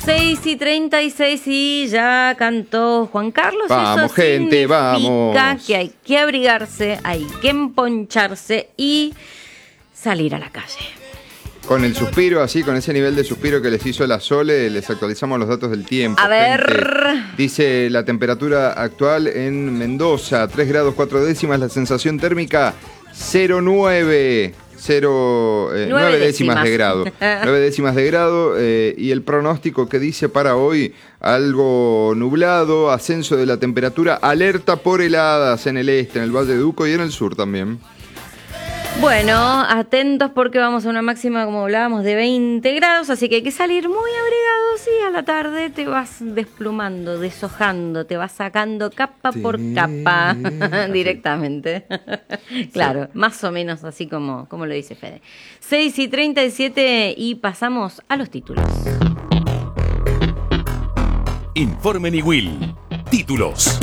6:36 y ya cantó Juan Carlos. Vamos, eso gente, significa vamos. que hay que abrigarse, hay que emponcharse y salir a la calle. Con el suspiro, así, con ese nivel de suspiro que les hizo la Sole, les actualizamos los datos del tiempo. A ver. Gente. Dice la temperatura actual en Mendoza, 3 grados 4 décimas, la sensación térmica 0,9. 9 décimas de grado. 9 décimas de grado y el pronóstico que dice para hoy, algo nublado, ascenso de la temperatura, alerta por heladas en el este, en el Valle de Uco y en el sur también. Bueno, atentos porque vamos a una máxima, como hablábamos, de 20 grados, así que hay que salir muy abrigados y a la tarde te vas desplumando, deshojando, te vas sacando capa por capa directamente. Claro, sí. Más o menos así como lo dice Fede. 6:37 y pasamos a los títulos. Informe Niwil. Títulos.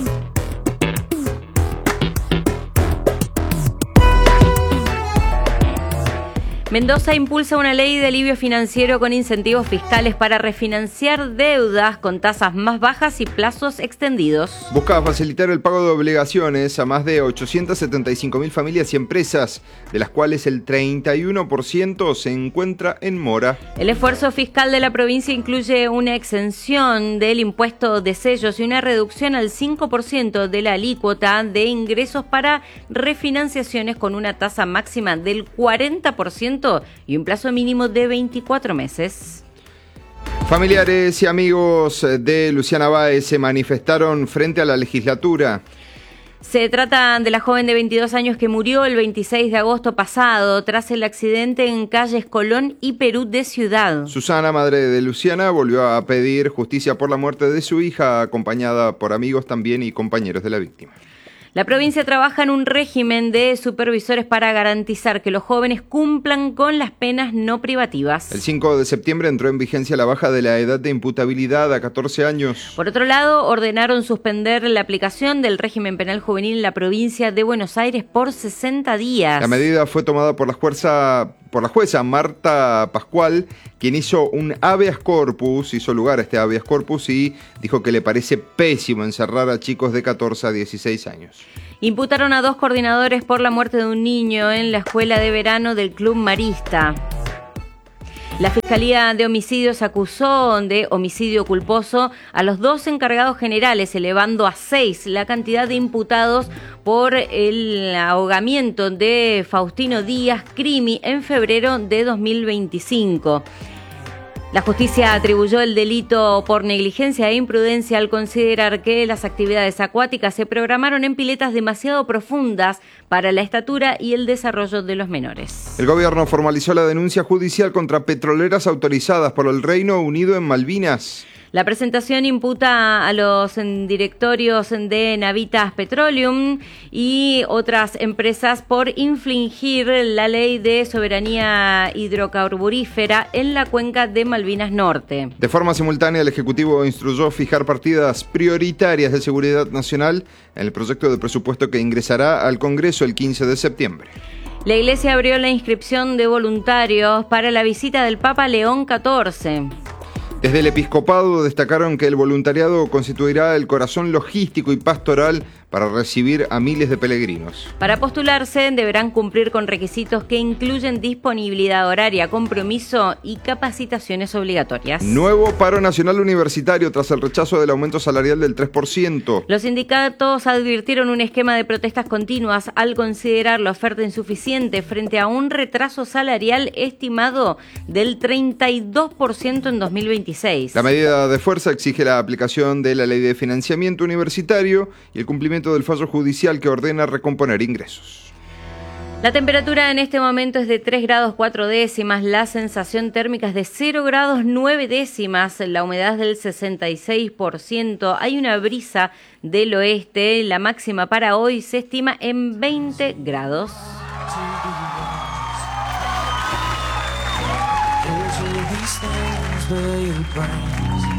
Mendoza impulsa una ley de alivio financiero con incentivos fiscales para refinanciar deudas con tasas más bajas y plazos extendidos. Busca facilitar el pago de obligaciones a más de 875.000 familias y empresas, de las cuales el 31% se encuentra en mora. El esfuerzo fiscal de la provincia incluye una exención del impuesto de sellos y una reducción al 5% de la alícuota de ingresos para refinanciaciones con una tasa máxima del 40% y un plazo mínimo de 24 meses. Familiares y amigos de Luciana Báez se manifestaron frente a la legislatura. Se trata de la joven de 22 años que murió el 26 de agosto pasado tras el accidente en calles Colón y Perú de Ciudad. Susana, madre de Luciana, volvió a pedir justicia por la muerte de su hija, acompañada por amigos también y compañeros de la víctima. La provincia trabaja en un régimen de supervisores para garantizar que los jóvenes cumplan con las penas no privativas. El 5 de septiembre entró en vigencia la baja de la edad de imputabilidad a 14 años. Por otro lado, ordenaron suspender la aplicación del régimen penal juvenil en la provincia de Buenos Aires por 60 días. La medida fue tomada por la jueza Marta Pascual, quien hizo un habeas corpus, hizo lugar a este habeas corpus y dijo que le parece pésimo encerrar a chicos de 14 a 16 años. Imputaron a 2 coordinadores por la muerte de un niño en la escuela de verano del Club Marista. La Fiscalía de Homicidios acusó de homicidio culposo a los 2 encargados generales, elevando a 6 la cantidad de imputados por el ahogamiento de Faustino Díaz Crimi en febrero de 2025. La justicia atribuyó el delito por negligencia e imprudencia al considerar que las actividades acuáticas se programaron en piletas demasiado profundas para la estatura y el desarrollo de los menores. El gobierno formalizó la denuncia judicial contra petroleras autorizadas por el Reino Unido en Malvinas. La presentación imputa a los directorios de Navitas Petroleum y otras empresas por infringir la ley de soberanía hidrocarburífera en la cuenca de Malvinas Norte. De forma simultánea, el Ejecutivo instruyó fijar partidas prioritarias de seguridad nacional en el proyecto de presupuesto que ingresará al Congreso el 15 de septiembre. La Iglesia abrió la inscripción de voluntarios para la visita del Papa León XIV. Desde el episcopado destacaron que el voluntariado constituirá el corazón logístico y pastoral para recibir a miles de peregrinos. Para postularse deberán cumplir con requisitos que incluyen disponibilidad horaria, compromiso y capacitaciones obligatorias. Nuevo paro nacional universitario tras el rechazo del aumento salarial del 3%. Los sindicatos advirtieron un esquema de protestas continuas al considerar la oferta insuficiente frente a un retraso salarial estimado del 32% en 2026. La medida de fuerza exige la aplicación de la Ley de Financiamiento Universitario y el cumplimiento del fallo judicial que ordena recomponer ingresos. La temperatura en este momento es de 3 grados 4 décimas, la sensación térmica es de 0 grados 9 décimas, la humedad es del 66%, hay una brisa del oeste, la máxima para hoy se estima en 20 grados. These things will you bring?